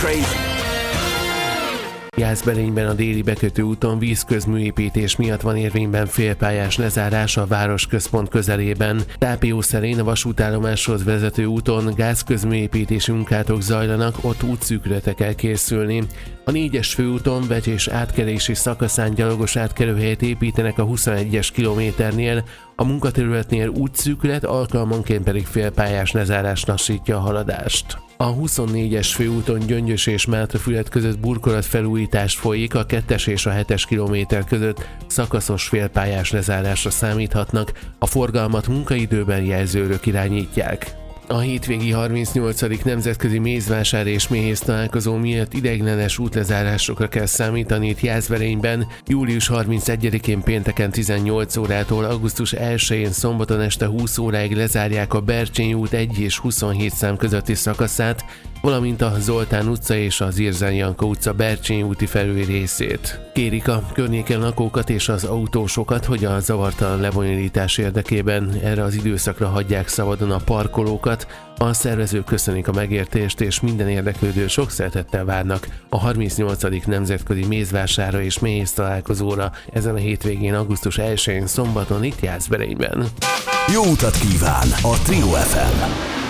Jászberényben a déli bekötő úton vízközműépítés miatt van érvényben félpályás lezárás a városközpont közelében. Tápió szerint a vasútállomáshoz vezető úton gázközműépítési munkátok zajlanak, ott útszűkületre kell készülni. A 4-es főúton vegy- és átkelési szakaszán gyalogos átkelőhelyet építenek a 21-es kilométernél, a munkaterületnél útszűkület, alkalmanként pedig félpályás lezárás lassítja a haladást. A 24-es főúton Gyöngyös és Mátrafüred között burkolatfelújítás folyik, a 2-es és a 7-es kilométer között szakaszos félpályás lezárásra számíthatnak, a forgalmat munkaidőben jelzőrök irányítják. A hétvégi 38. nemzetközi mézvásár és méhész találkozó miatt ideiglenes útlezárásokra kell számítani itt Jászberényben. Július 31-én pénteken 18 órától augusztus 1-én szombaton este 20 óráig lezárják a Bercsényi út 1 és 27 szám közötti szakaszát, valamint a Zoltán utca és az Irzán Janka utca Bercsényi úti felüli részét. Kérik a környéken lakókat és az autósokat, hogy a zavartalan lebonyolítás érdekében erre az időszakra hagyják szabadon a parkolókat. A szervezők köszönik a megértést, és minden érdeklődő sok szeretettel várnak a 38. nemzetközi mézvásárra és méhész találkozóra ezen a hétvégén augusztus 1-én szombaton itt Jászberényben. Jó utat kíván a Trio FM!